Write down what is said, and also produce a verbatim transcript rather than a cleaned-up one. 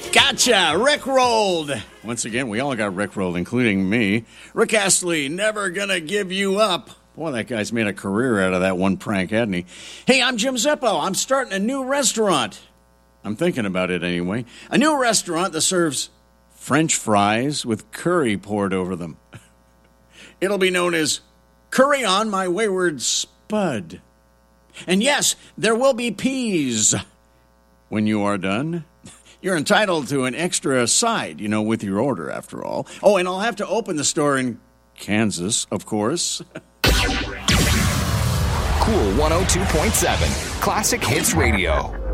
Gotcha! Rickrolled! Once again, we all got Rickrolled, including me. Rick Astley, never gonna give you up. Boy, that guy's made a career out of that one prank, hadn't he? Hey, I'm Jim Zeppo. I'm starting a new restaurant. I'm thinking about it anyway. A new restaurant that serves French fries with curry poured over them. It'll be known as Curry on My Wayward Spud. And yes, there will be peas. When you are done, you're entitled to an extra side, you know, with your order, after all. Oh, and I'll have to open the store in Kansas, of course. Cool one oh two point seven, Classic Hits Radio.